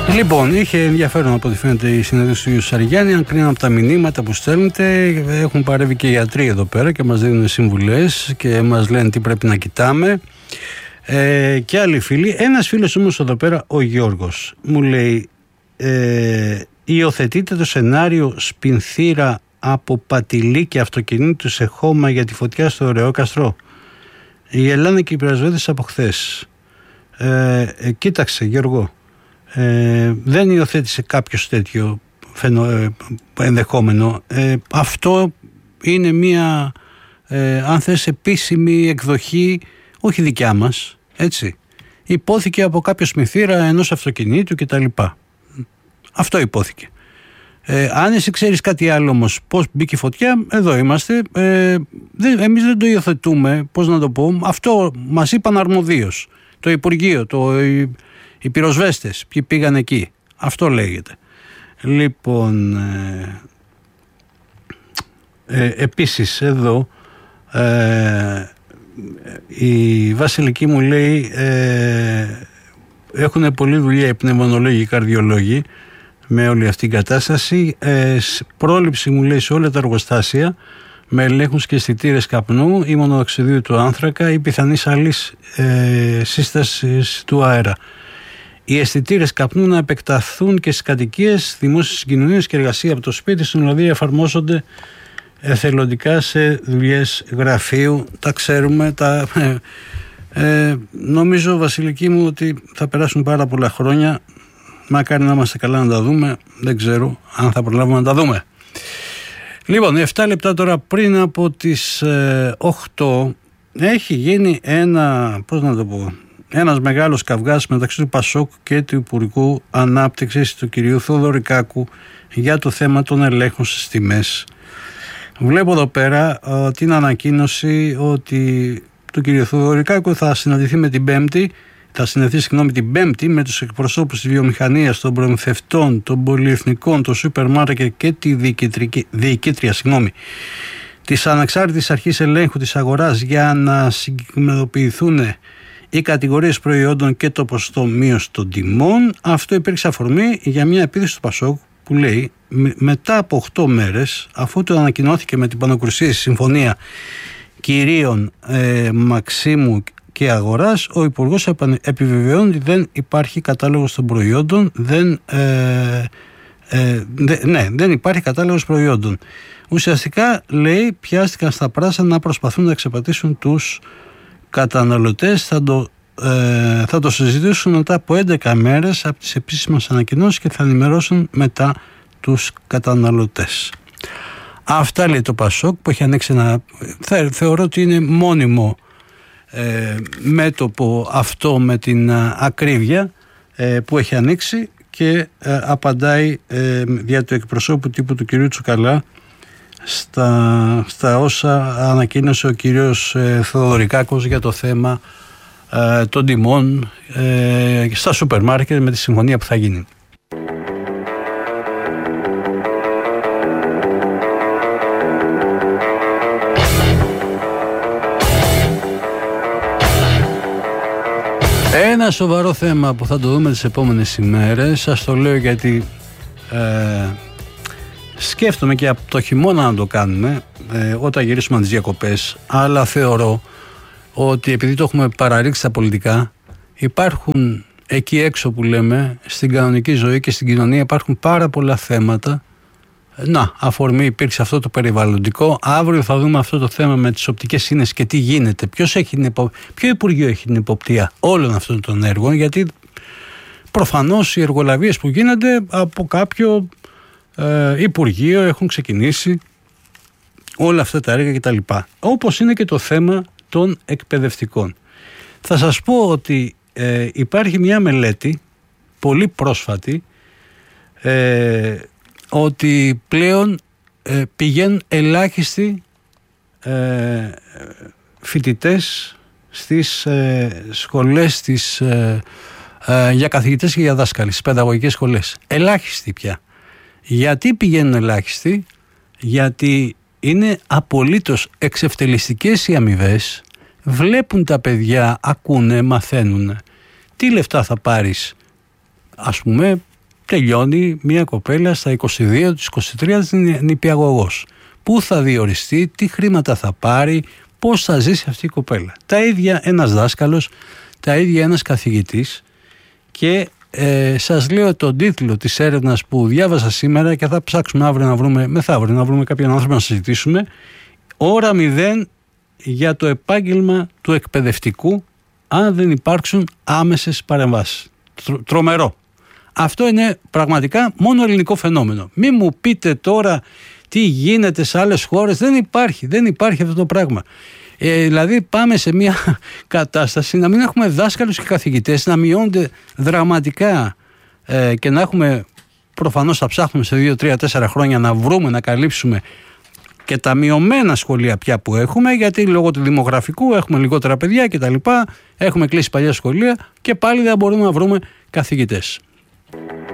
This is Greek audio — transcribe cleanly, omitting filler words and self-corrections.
Λοιπόν, είχε ενδιαφέρον από ό,τι φαίνεται η συνέντευξη του Σαριγιάννη. Αν κρίνω από τα μηνύματα που στέλνετε, έχουν παρεύει και οι γιατροί εδώ πέρα και μας δίνουν συμβουλές και μας λένε τι πρέπει να κοιτάμε. Και άλλοι φίλοι. Ένας φίλος όμως εδώ πέρα, ο Γιώργος, μου λέει: υιοθετείτε το σενάριο Σπινθήρα από πατηλή και αυτοκινήτου σε χώμα για τη φωτιά στο Ωρεόκαστρο. Η Ελλάδα και οι πρεσβείες από χθες. Κοίταξε Γιώργο, δεν υιοθέτησε κάποιος τέτοιο ενδεχόμενο. Αυτό είναι μια αν θες επίσημη εκδοχή, όχι δικιά μας, έτσι. Υπόθηκε από κάποιο Σπινθήρα ενός αυτοκινήτου κτλ. Αυτό υπόθηκε. Αν εσύ ξέρεις κάτι άλλο όμως, πώς μπήκε η φωτιά, εδώ είμαστε. Εμείς δεν το υιοθετούμε, πώς να το πω. Αυτό μας είπαν αρμοδίως. Το Υπουργείο, οι πυροσβέστες, ποιοι πήγαν εκεί. Αυτό λέγεται. Λοιπόν, επίσης εδώ η Βασιλική μου λέει έχουν πολλή δουλειά οι πνευμονολόγοι, οι καρδιολόγοι με όλη αυτή την κατάσταση. Πρόληψη μου λέει σε όλα τα εργοστάσια με ελέγχους και αισθητήρες καπνού ή μονοοξυδίου του άνθρακα ή πιθανής άλλης σύστασης του αέρα. Οι αισθητήρες καπνού να επεκταθούν και στις κατοικίες, δημόσιες συγκοινωνίες και εργασία από το σπίτι, στην δηλαδή εφαρμόζονται εθελοντικά σε δουλειές γραφείου. Τα ξέρουμε, νομίζω Βασιλική μου ότι θα περάσουν πάρα πολλά χρόνια. Μακάρι να είμαστε καλά να τα δούμε. Δεν ξέρω αν θα προλάβουμε να τα δούμε. Λοιπόν, 7 λεπτά τώρα πριν από τις 8 έχει γίνει ένας μεγάλος καυγάς μεταξύ του Πασόκ και του Υπουργού Ανάπτυξης του κυρίου Θοδωρικάκου για το θέμα των ελέγχων στις τιμές. Βλέπω εδώ πέρα την ανακοίνωση ότι του κυρίου Θοδωρικάκου θα συναντηθεί την Πέμπτη με τους εκπροσώπους της βιομηχανίας, των προμηθευτών, των πολυεθνικών, των σούπερ μάρκετ και τη διοικήτρια της Ανεξάρτητης Αρχής Ελέγχου της Αγοράς για να συγκεκριμενοποιηθούν οι κατηγορίες προϊόντων και το ποσοστό μείωση των τιμών. Αυτό υπήρξε αφορμή για μια επίθεση του Πασόκ που λέει μετά από 8 μέρες, αφού το ανακοινώθηκε με την πανοκρουσία συμφωνία κυρίων Μαξίμου και Αγοράς, ο Υπουργός επιβεβαιώνει ότι δεν υπάρχει κατάλογος των προϊόντων, δεν υπάρχει κατάλογος προϊόντων. Ουσιαστικά λέει πιάστηκαν στα πράσινα να προσπαθούν να εξαπατήσουν τους καταναλωτές. Θα το συζητήσουν μετά από 11 μέρες από τις επίσημες ανακοινώσεις και θα ενημερώσουν μετά τους καταναλωτές. Αυτά λέει το Πασόκ που έχει ανοίξει θεωρώ ότι είναι μόνιμο μέτωπο αυτό με την ακρίβεια που έχει ανοίξει και απαντάει δια του εκπροσώπου τύπου του κυρίου Τσουκαλά στα όσα ανακοίνωσε ο κύριος Θοδωρικάκος για το θέμα των τιμών στα σούπερ μάρκετ με τη συμφωνία που θα γίνει. Ένα σοβαρό θέμα που θα το δούμε τις επόμενες ημέρες, σας το λέω γιατί σκέφτομαι και από το χειμώνα να το κάνουμε όταν γυρίσουμε τις διακοπές, αλλά θεωρώ ότι επειδή το έχουμε παραρρίξει στα πολιτικά, υπάρχουν εκεί έξω που λέμε στην κανονική ζωή και στην κοινωνία υπάρχουν πάρα πολλά θέματα. Αφορμή υπήρξε αυτό το περιβαλλοντικό. Αύριο θα δούμε αυτό το θέμα με τις οπτικές σύνες και τι γίνεται. Ποιο Υπουργείο έχει την υποπτία όλων αυτών των έργων, γιατί προφανώς οι εργολαβίες που γίνονται από κάποιο Υπουργείο έχουν ξεκινήσει όλα αυτά τα έργα κτλ. Όπως είναι και το θέμα των εκπαιδευτικών. Θα σας πω ότι υπάρχει μια μελέτη πολύ πρόσφατη ότι πλέον πηγαίνουν ελάχιστοι φοιτητές στις σχολές για καθηγητές και για δάσκαλοι, στις παιδαγωγικές σχολές. Ελάχιστοι πια. Γιατί πηγαίνουν ελάχιστοι? Γιατί είναι απολύτως εξευτελιστικές οι αμοιβές. Βλέπουν τα παιδιά, ακούνε, μαθαίνουν. Τι λεφτά θα πάρεις, ας πούμε, τελειώνει μια κοπέλα στα 22, της 23 νηπιαγωγός. Πού θα διοριστεί, τι χρήματα θα πάρει, πώς θα ζήσει αυτή η κοπέλα. Τα ίδια ένας δάσκαλος, τα ίδια ένας καθηγητής. Και σας λέω τον τίτλο της έρευνας που διάβασα σήμερα και θα ψάξουμε αύριο να βρούμε, μεθαύριο να βρούμε κάποιον άνθρωπο να συζητήσουμε. Ώρα 0 για το επάγγελμα του εκπαιδευτικού αν δεν υπάρξουν άμεσες παρεμβάσεις. Τρομερό. Αυτό είναι πραγματικά μόνο ελληνικό φαινόμενο. Μη μου πείτε τώρα τι γίνεται σε άλλες χώρες. Δεν υπάρχει αυτό το πράγμα. Δηλαδή πάμε σε μια κατάσταση να μην έχουμε δάσκαλους και καθηγητές, να μειώνται δραματικά και να έχουμε, προφανώς θα ψάχνουμε σε 2, 3, 4 χρόνια να βρούμε, να καλύψουμε και τα μειωμένα σχολεία πια που έχουμε, γιατί λόγω του δημογραφικού έχουμε λιγότερα παιδιά κτλ. Έχουμε κλείσει παλιά σχολεία και πάλι δεν μπορούμε να βρούμε καθηγητές.